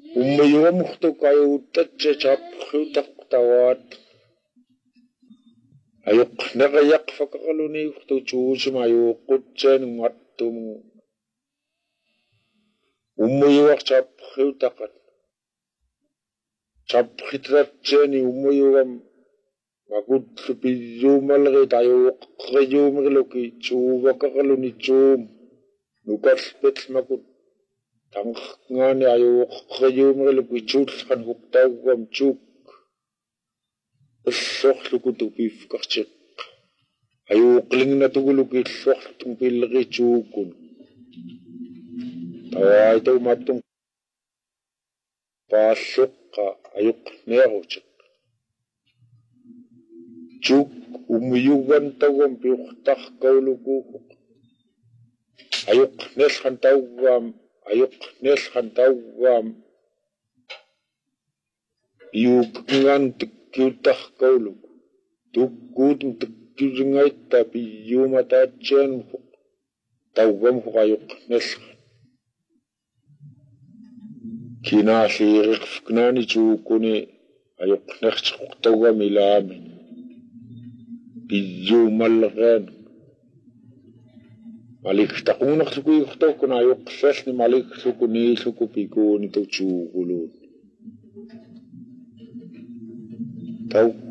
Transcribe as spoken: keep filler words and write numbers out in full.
Umayuam to kayo tatchap hutak tawat. Ayok nakayak fakakaluni to choose mayo kutsen matum. Umayuak chap hutakat. Chap hitrat jeni umayuam. Magud pijumal tayo kayum loki chuva kakaluni chum. Nukas pets magud. Tang ngani ayo kayum loki chut kan huktaw gam chuk. Sok luku tupif kakchik. Ayo kling na tuguluki sok tungpil laki chukun. Tawa ito matong pasok ka ayok nero chik. Chuk umuyugan tawam piyuktak kaulukukuk. Ayok nes kantawam, ayok nes kantawam. Piyuk ngan tikyutak kauluk. Tukudung tikyungay tapi yumatachan huk. Tawam huk ayok nes. Kinasirik fuknani chukuni ayok nes huk tawam ilamin. Piyu malgan. Malik takunak suku ikto kuna ayok ses ni malik suku ni suku piku ni to chukulun. Tau